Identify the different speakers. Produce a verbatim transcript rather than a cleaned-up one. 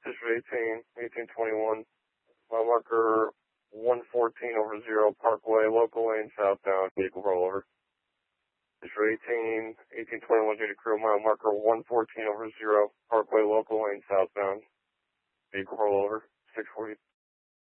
Speaker 1: District eighteen, eighteen twenty-one, mile marker one fourteen over zero, Parkway, local lane southbound, vehicle rollover. District eighteen, eighteen twenty-one, data crew, mile marker one fourteen over zero, Parkway, local lane southbound, vehicle rollover, six forty.